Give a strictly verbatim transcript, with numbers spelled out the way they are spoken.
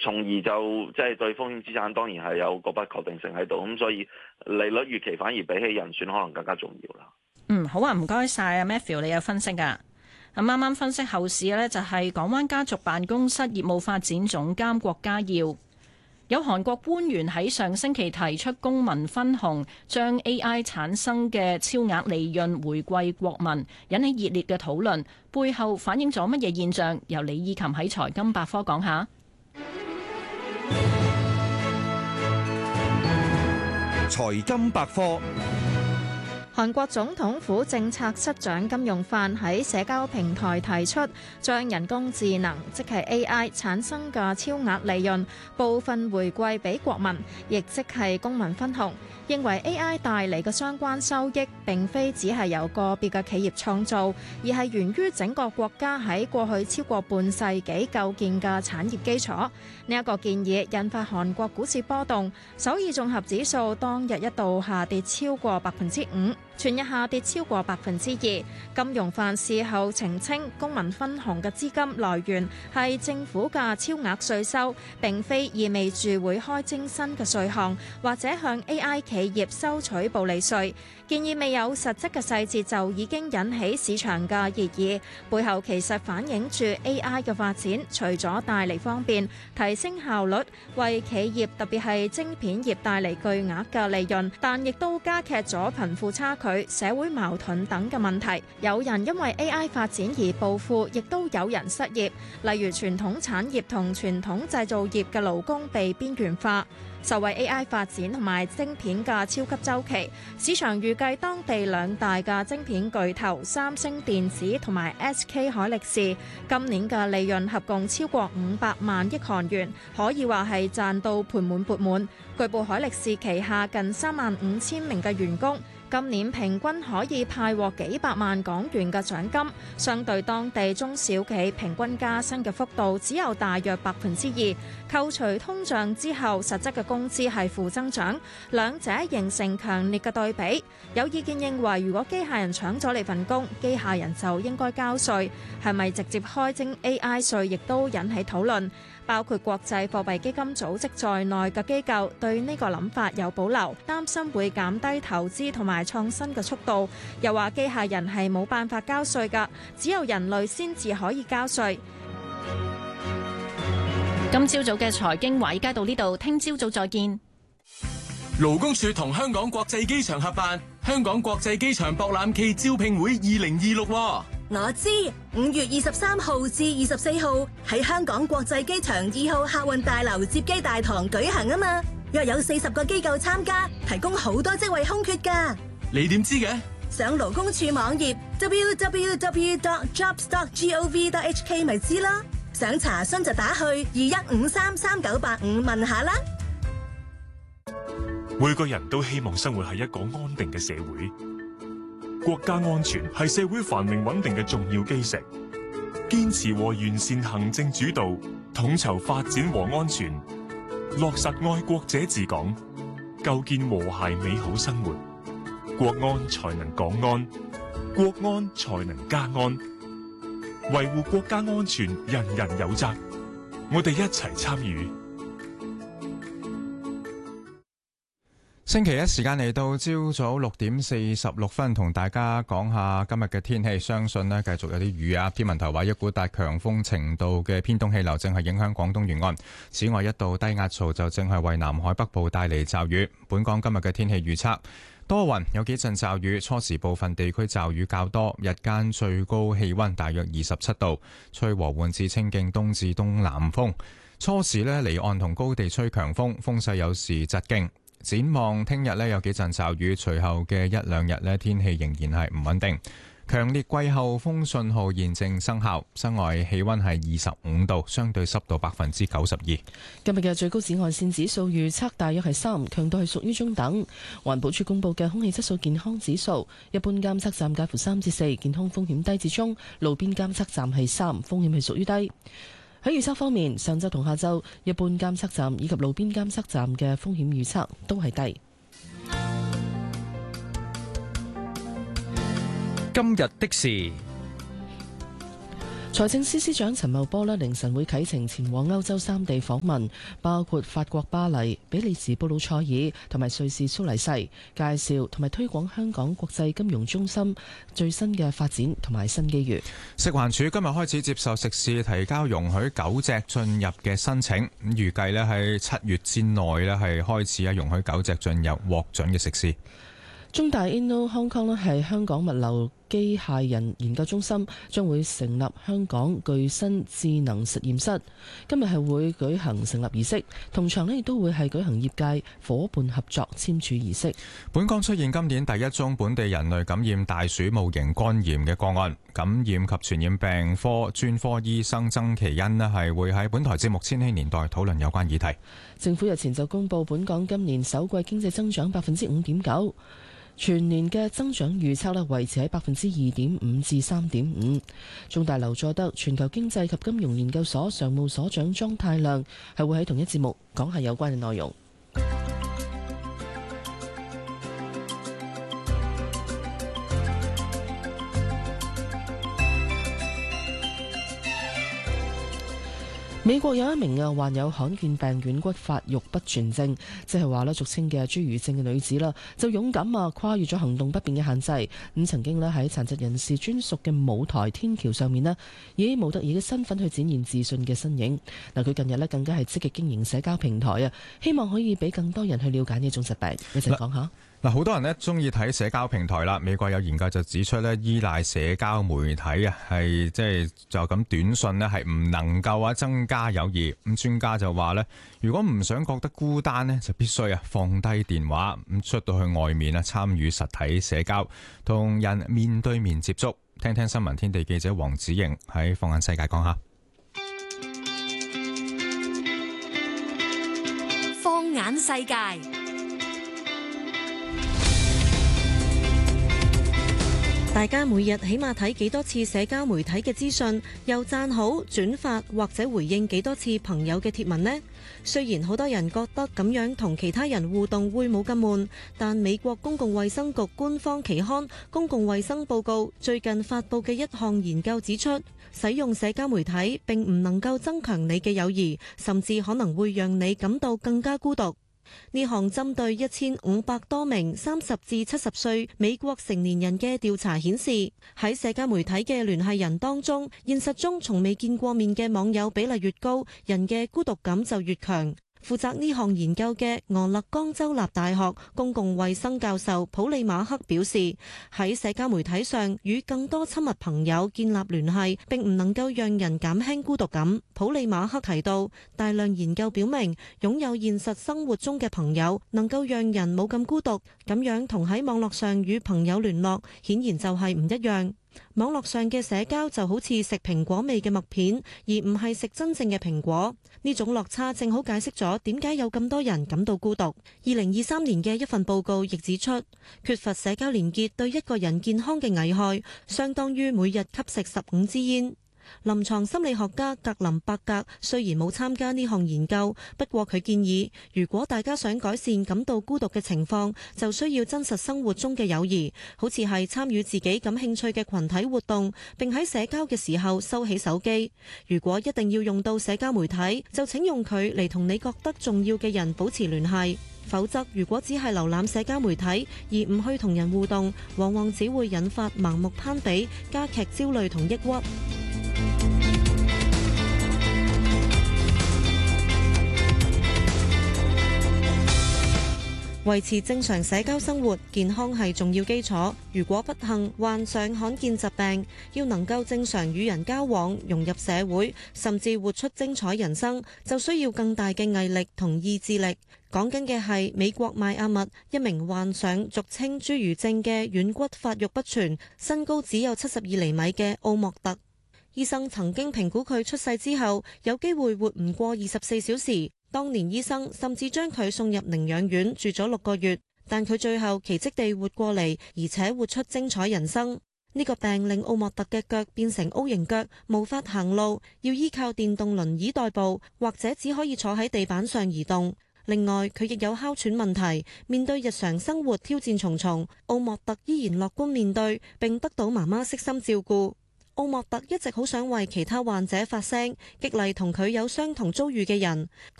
從而就即係對風險資產當然係有個不確定性喺度，咁所以利率預期反而比起人選可能更加重要啦。 嗯，好啊，唔該晒啊 Matthew， 你有分析㗎。咁啱啱分析後市呢，就係港灣家族辦公室業務發展總監郭家耀。有韓國官員喺上星期提出公民分紅，將 A I 產生嘅超額利潤回饋國民，引起熱烈嘅討論。背後反映咗乜嘢現象？由李以琴喺財金百科講下。 財金百科。 韓國總統府政策室長金用範喺社交平台提出，將人工智能即係 A I 產生嘅超額利潤部分回饋俾國民，亦即係公民分紅。認為 A I 帶嚟嘅相關收益並非只係由個別嘅企業創造，而係源於整個國家喺過去超過半世紀構建嘅產業基礎。呢一個建議引發韓國股市波動，首爾綜合指數當日一度下跌超過百分之五。全日下跌超過百分之二。金融範事後澄清，公民分紅嘅資金來源係政府嘅超額稅收，並非意味住會開徵新嘅稅項，或者向 A I 企業收取暴利稅。建議未有實質嘅細節就已經引起市場嘅熱議，背後其實反映住 A I 嘅發展，除咗帶嚟方便、提升效率，為企業特別係晶片業帶嚟巨額嘅利潤，但亦都加劇咗貧富差距、社會矛盾等嘅問題。有人因為 A I 發展而暴富，亦都有人失業，例如傳統產業同傳統製造業嘅勞工被邊緣化。受惠 A I 發展同埋晶片嘅超級週期，市場預計當地兩大嘅晶片巨頭三星電子同埋 S K 海力士今年嘅利潤合共超過五百萬億韓元，可以話係賺到盆滿缽滿。據報海力士旗下近三萬五千名嘅員工，今年平均可以派獲幾百萬港元嘅獎金，相對當地中小企平均加薪嘅幅度只有大約百分之二，扣除通脹之後，實質嘅工資係負增長，兩者形成強烈嘅對比。有意見認為，如果機械人搶咗你份工，機械人就應該交稅，係咪直接開徵 A I 稅，亦都引起討論。包括國際貨幣基金組織在內嘅機構對呢個諗法有保留，擔心會減低投資同埋創新嘅速度。又話機械人係冇辦法交稅㗎，只有人類先至可以交稅。 今朝早嘅財經華爾街到呢度，聽朝早再見。 勞工處同香港國際機場合辦香港國際機場博覽暨招聘會二零二六。 我知，五月二十三號至二十四號喺香港國際機場二號客運大樓接機大堂舉行啊嘛，約有四十個機構參加，提供好多職位空缺㗎。 你點知嘅？ 上勞工處網頁 double-u double-u double-u dot jobs dot gov dot h k 咪知啦。想查詢就打去二一五三三九八五問下啦。 每個人都希望生活喺一個安定嘅社會。國家安全係社會繁榮穩定嘅重要基石，堅持和完善行政主導，統籌發展和安全，落實愛國者治港，構建和諧美好生活，國安才能港安，國安才能家安。維護國家安全，人人有責，我哋一齊參與。 星期一時間嚟到朝早六點四十六分，同大家講下今日嘅天氣。相信呢繼續有啲雨啊。天文台話一股達強風程度嘅偏東氣流正係影響廣東沿岸。此外，一道低壓槽就正係為南海北部帶嚟驟雨。本港今日嘅天氣預測多雲，有幾陣驟雨，初時部分地區驟雨較多，日間最高氣溫大約二十七度，吹和緩至清勁東至東南風。初時呢離岸同高地吹強風，風勢有時疾勁。展望聽日呢有幾陣驟雨，隨後嘅一兩日呢天氣仍然係唔穩定。強烈季候風信號現正生效，室外氣溫係二十五度，相對濕度百分之九十二。 今日嘅最高紫外線指數預測大約係三，強度係屬於中等。環保署公布嘅空氣質素健康指數，一般監測站介乎三至四，健康風險低至中；路邊監測站係三，風險係屬於低。喺預測方面，上晝同下晝一般監測站以及路邊監測站嘅風險預測都係低。 今日的事， 財政司司長陳茂波咧凌晨會啟程前往歐洲三地訪問，包括法國巴黎、比利時布魯塞爾同埋瑞士蘇黎世，介紹同埋推廣香港國際金融中心最新嘅發展同埋新機遇。 食環署今日開始接受食肆提交容許狗隻進入嘅申請，咁預計咧喺七月之內咧係開始啊容許狗隻進入獲准嘅食肆。 中大 Inno Hong Kong 咧係香港物流機械人研究中心，將會成立香港具身智能實驗室。今日係會舉行成立儀式，同場咧亦都會係舉行業界伙伴合作簽署儀式。 本港出現今年第一宗本地人類感染大鼠戊型肝炎嘅個案，感染及傳染病科專科醫生曾其恩咧係會喺本台節目《千禧年代》討論有關議題。 政府日前就公布本港今年首季經濟增長百分之五點九。全年嘅增長預測咧維持喺百分之二點五至三點五。中大劉佐德全球經濟及金融研究所常務所長莊太亮係會喺同一節目講下有關嘅內容。美國有一名啊患有罕見病軟骨發育不全症，即係話咧俗稱嘅侏儒症嘅女子啦，就勇敢啊跨越咗行動不便嘅限制，咁曾經咧喺殘疾人士專屬嘅舞台天橋上面咧，以模特兒嘅身份去展現自信嘅身影。嗱，佢近日咧更加係積極經營社交平台啊，希望可以俾更多人去了解呢種疾病。一齊講下。 嗱，好多人咧中意睇社交平台啦。美國有研究就指出咧，依賴社交媒體啊，係即係就咁短信咧，係唔能夠啊增加友誼。咁專家就話咧，如果唔想覺得孤單咧，就必須啊放低電話，咁出到去外面啊，參與實體社交，同人面對面接觸。聽聽新聞天地記者黃子瑩喺放眼世界講下。 放眼世界。大家每日起碼睇幾多次社交媒體嘅資訊，又讚好、轉發或者回應幾多次朋友嘅貼文呢？雖然好多人覺得咁樣同其他人互動會冇咁悶，但美國公共衛生局官方期刊《公共衛生報告》最近發佈嘅一項研究指出，使用社交媒體並唔能夠增強你嘅友誼，甚至可能會讓你感到更加孤獨。呢項針對一千五百多名三十至七十歲美國成年人嘅調查顯示，喺社交媒體嘅聯繫人當中，現實中從未見過面嘅網友比例越高，人嘅孤獨感就越強。負責呢項研究嘅俄勒岡州立大學公共衛生教授普利馬克表示，喺社交媒體上與更多親密朋友建立聯繫並唔能夠讓人減輕孤獨感。普利馬克提到，大量研究表明，擁有現實生活中嘅朋友能夠讓人冇咁孤獨，咁樣同喺網絡上與朋友聯絡顯然就係唔一樣。網絡上嘅社交就好似食蘋果味嘅麥片，而唔係食真正嘅蘋果。呢種落差正好解釋咗點解有咁多人感到孤獨。二零二三年嘅一份報告亦指出，缺乏社交連結對一個人健康嘅危害，相當於每日吸食十五支煙。臨床心理學家格林伯格雖然冇參加呢項研究，不過佢建議，如果大家想改善感到孤獨嘅情況，就需要真實生活中嘅友誼，好似係參與自己感興趣嘅群體活動，並喺社交嘅時候收起手機。如果一定要用到社交媒體，就請用佢嚟同你覺得重要嘅人保持聯繫。否則，如果只係瀏覽社交媒體而唔去同人互動，往往只會引發盲目攀比，加劇焦慮同抑鬱。維持正常社交生活，健康係重要基礎。如果不幸患上罕見疾病，要能夠正常與人交往、融入社會，甚至活出精彩人生，就需要更大嘅毅力同意志力。講緊嘅係美國邁阿密一名患上俗稱侏儒症嘅軟骨發育不全、身高只有七十二厘米嘅奧莫特。醫生曾經評估佢出世之後有機會活唔過二十四小時。當年醫生甚至將佢送入寧養院住咗六個月，但佢最後奇蹟地活過嚟，而且活出精彩人生。呢個病令奧莫特嘅腳變成 O 型腳，無法行路，要依靠電動輪椅代步，或者只可以坐喺地板上移動。另外，佢亦有哮喘問題，面對日常生活挑戰重重，奧莫特依然樂觀面對，並得到媽媽悉心照顧。 奧莫特一直好想為其他患者發聲，激勵同佢有相同遭遇嘅人。